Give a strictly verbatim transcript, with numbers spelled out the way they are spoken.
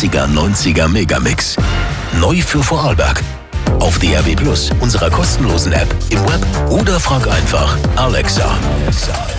achtziger neunziger Megamix. Neu für Vorarlberg. Auf D A B Plus, unserer kostenlosen App, im Web oder frag einfach Alexa. Alexa.